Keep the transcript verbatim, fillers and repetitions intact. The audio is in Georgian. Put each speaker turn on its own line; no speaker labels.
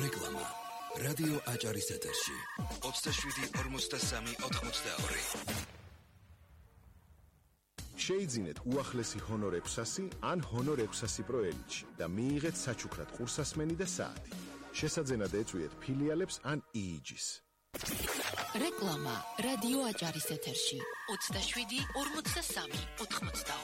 რეკლამა რადიო აჭარის ეთერში ოცდაშვიდი ორმოცდასამი ოთხმოცდაორი.
შეიძინეთ უახლესი ჰონორ ექვსასი ან ჰონორ ექვსასი პრო ელჩი და მიიღეთ საჩუქრად ყურსასმენი და საათი. შესაძენად ეწვიეთ ფილიალებს ან იიჯის.
რეკლამა რადიო აჭარის ეთერში ოცდაშვიდი ორმოცდასამი ოთხმოცდაორი.